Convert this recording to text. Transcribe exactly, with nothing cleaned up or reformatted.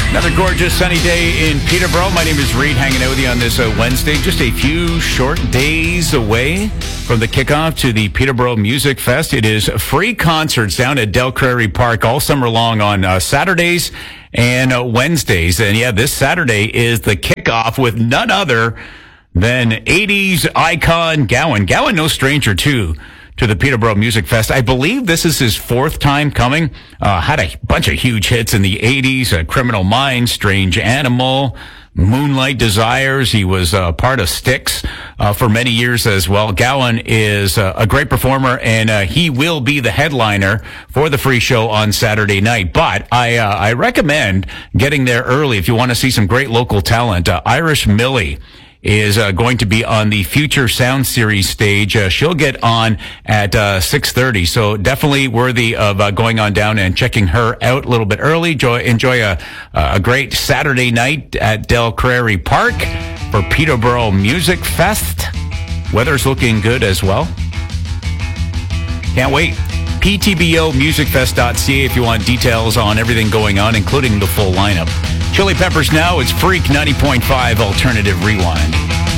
Another gorgeous sunny day in Peterborough. My name is Reed, hanging out with you on this uh, Wednesday. Just a few short days away from the kickoff to the Peterborough Music Fest. It is free concerts down at Del Prairie Park all summer long on uh, Saturdays and uh, Wednesdays. And yeah, this Saturday is the kickoff with none other than eighties icon Gowan. Gowan, no stranger too. to the Peterborough Music Fest. I believe this is his fourth time coming. Uh, had a bunch of huge hits in the eighties, uh, Criminal Minds, Strange Animal, Moonlight Desires. He was uh, part of Styx uh, for many years as well. Gowan is uh, a great performer, and uh, he will be the headliner for the free show on Saturday night. But I uh, I recommend getting there early if you want to see some great local talent. Uh, Irish Millie is uh, going to be on the Future Sound Series stage. Uh, she'll get on at uh, six thirty, so definitely worthy of uh, going on down and checking her out a little bit early. Enjoy, enjoy a, a great Saturday night at Del Prairie Park for Peterborough Music Fest. Weather's looking good as well. Can't wait. P T B O music fest dot C A if you want details on everything going on, including the full lineup. Chili Peppers now. It's Freak ninety point five Alternative Rewind.